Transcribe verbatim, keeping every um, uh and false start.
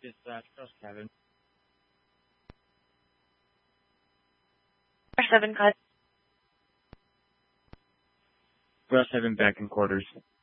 Dispatch, cross cabin. seven, cut. Cross seven back in quarters.